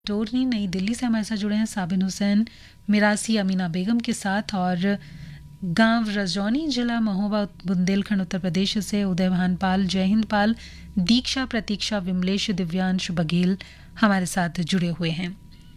टोरनी नई दिल्ली से हमारे साथ जुड़े हैं साबिन हुसैन मिरासी अमीना बेगम के साथ, और गांव रजौनी जिला महोबा बुंदेलखंड उत्तर प्रदेश से उदय भानपाल, जय हिंद पाल, दीक्षा, प्रतीक्षा, विमलेश, दिव्यांश बघेल हमारे साथ जुड़े हुए हैं।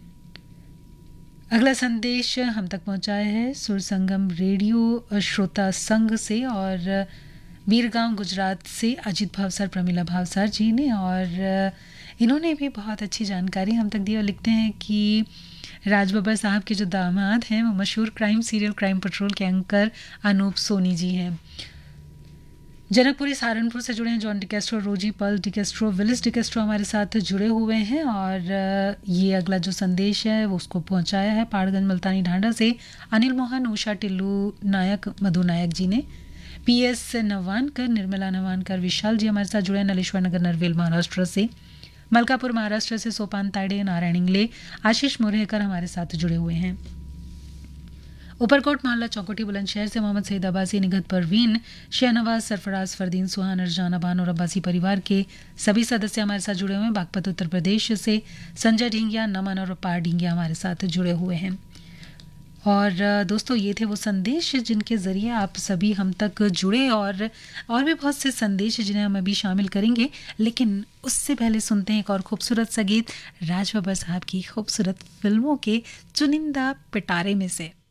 अगला संदेश हम तक पहुंचाया है सुर संगम रेडियो श्रोता संघ से और वीरगांव गुजरात से अजीत भावसर, प्रमिला भावसर जी ने, और इन्होंने भी बहुत अच्छी जानकारी हम तक दी और लिखते हैं कि राज बब्बर साहब के जो दामाद हैं वो मशहूर क्राइम सीरियल क्राइम पेट्रोल के एंकर अनूप सोनी जी हैं। जनकपुरी सहारनपुर से जुड़े हैं जॉन डिकेस्ट्रो, रोजी पल डिकेस्ट्रो, विलिस डिकेस्ट्रो हमारे साथ जुड़े हुए हैं, और ये अगला जो संदेश है वो उसको पहुंचाया है पाड़गंज मुल्तानी ढांडा से अनिल मोहन, उषा टिल्लू नायक, मधु नायक जी ने। पीएस नवानकर, निर्मला नवानकर, विशाल जी हमारे साथ जुड़े हैं नलेश्वर नगर नरवेल महाराष्ट्र से। मलकापुर महाराष्ट्र से सोपान ताइडे, नारायण इंगले, आशीष मुरहेकर हमारे साथ जुड़े हुए हैं। ऊपरकोट मोहल्ला चौकोटी बुलंदशहर से मोहम्मद सईद अब्बासी, निगत परवीन, शहनवाज, सरफराज, फरदीन, सुहान, अर्जान, अबान और अब्बासी परिवार के सभी सदस्य हमारे साथ जुड़े हुए हैं। बागपत उत्तर प्रदेश से संजय ढींगिया, नमन और पार ढींगिया हमारे साथ जुड़े हुए हैं। और दोस्तों, ये थे वो संदेश जिनके ज़रिए आप सभी हम तक जुड़े, और भी बहुत से संदेश जिन्हें हम अभी शामिल करेंगे, लेकिन उससे पहले सुनते हैं एक और खूबसूरत सा गीत राज बब्बर साहब की खूबसूरत फिल्मों के चुनिंदा पिटारे में से।